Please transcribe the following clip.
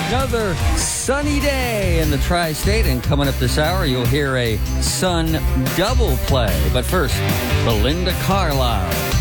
Another sunny day in the Tri-State, and coming up this hour, you'll hear a sun double play. But first, Belinda Carlisle.